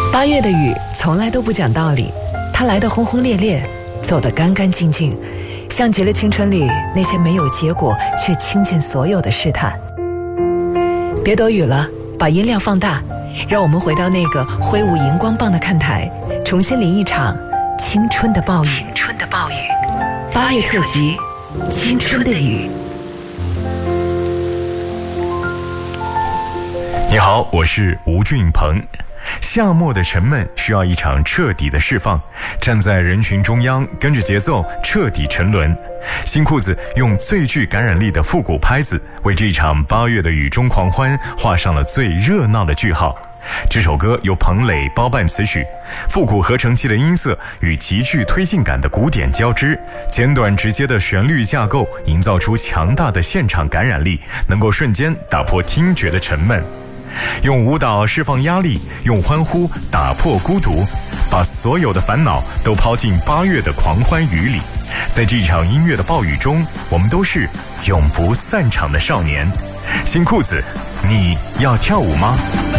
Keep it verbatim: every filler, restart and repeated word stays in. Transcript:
八月的雨从来都不讲道理，它来得轰轰烈烈，走得干干净净，像极了青春里那些没有结果却倾尽所有的试探。别躲雨了，把音量放大，让我们回到那个挥舞荧光棒的看台，重新淋一场青春的暴雨。青春的暴雨，八月特辑，青春的雨。 你好，我是吴俊鹏。夏末的沉闷需要一场彻底的释放，站在人群中央，跟着节奏彻底沉沦。新裤子用最具感染力的复古拍子，为这场八月的雨中狂欢画上了最热闹的句号。这首歌由彭磊包办词曲，复古合成器的音色与极具推进感的鼓点交织，简短直接的旋律架构营造出强大的现场感染力，能够瞬间打破听觉的沉闷。用舞蹈释放压力，用欢呼打破孤独，把所有的烦恼都抛进八月的狂欢雨里。在这场音乐的暴雨中，我们都是永不散场的少年。新裤子，你要跳舞吗？